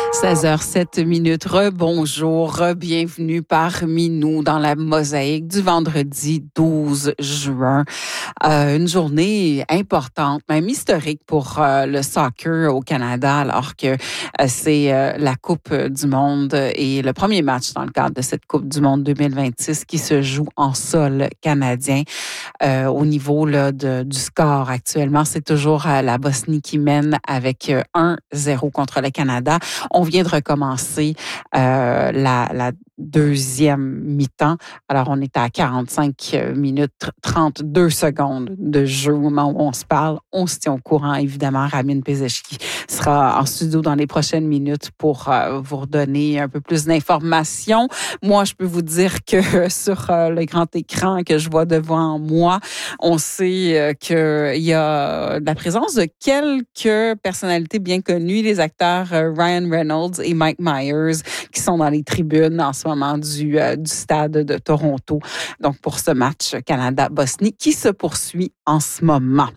16h07. Rebonjour, bienvenue parmi nous dans la mosaïque du vendredi 12 juin. Une journée importante, même historique pour le soccer au Canada, alors que c'est la Coupe du Monde et le premier match dans le cadre de cette Coupe du Monde 2026 qui se joue en sol canadien. Au niveau là, du score actuellement, c'est toujours la Bosnie qui mène avec 1-0 contre le Canada. On vient de recommencer la deuxième mi-temps. Alors, on est à 45 minutes 32 secondes de jeu au moment où on se parle. On se tient au courant, évidemment. Ramin Pezeshki sera en studio dans les prochaines minutes pour vous redonner un peu plus d'informations. Moi, je peux vous dire que sur le grand écran que je vois devant moi, on sait qu'il y a la présence de quelques personnalités bien connues, les acteurs Ryan Reynolds et Mike Myers, qui sont dans les tribunes en ce moment du stade de Toronto. Donc, pour ce match Canada-Bosnie qui se poursuit en ce moment.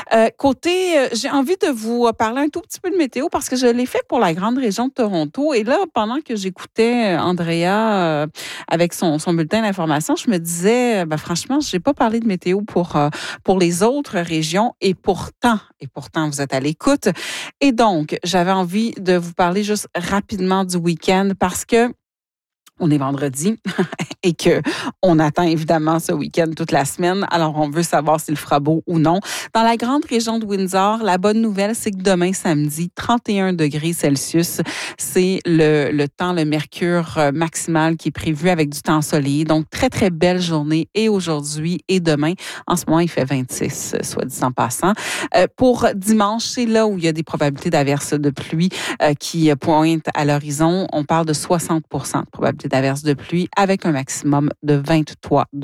J'ai envie de vous parler un tout petit peu de météo parce que je l'ai fait pour la grande région de Toronto. Et là, pendant que j'écoutais Andrea avec son bulletin d'information, je me disais, franchement, je n'ai pas parlé de météo pour les autres régions. Et pourtant, vous êtes à l'écoute. Et donc, j'avais envie de vous parler juste rapidement du week-end parce que on est vendredi et que on attend évidemment ce week-end toute la semaine. Alors, on veut savoir s'il fera beau ou non. Dans la grande région de Windsor, la bonne nouvelle, c'est que demain, samedi, 31 degrés Celsius, c'est le temps, le mercure maximal qui est prévu avec du temps ensoleillé. Donc, très, très belle journée et aujourd'hui et demain. En ce moment, il fait 26, soit dit en passant. Pour dimanche, c'est là où il y a des probabilités d'averses de pluie qui pointent à l'horizon. On parle de 60% de probabilité d'averses de pluie avec un maximum de 23 degrés.